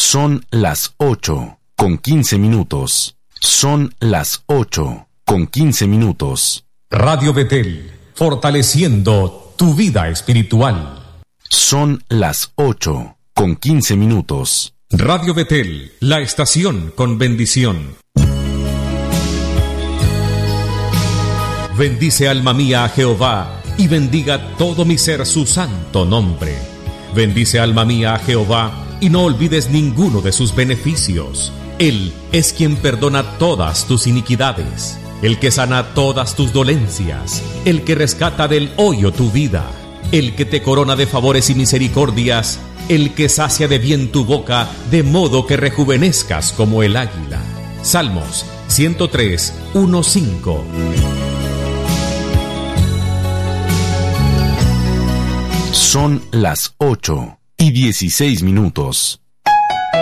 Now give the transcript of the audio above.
Son las 8:15. Son las 8:15. Radio Betel, fortaleciendo tu vida espiritual. Son las 8:15. Radio Betel, la estación con bendición. Bendice alma mía a Jehová, y bendiga todo mi ser su santo nombre. Bendice alma mía a Jehová, y no olvides ninguno de sus beneficios. Él es quien perdona todas tus iniquidades, el que sana todas tus dolencias, el que rescata del hoyo tu vida, el que te corona de favores y misericordias, el que sacia de bien tu boca, de modo que rejuvenezcas como el águila. Salmos 103:1-5. Son las 8:16.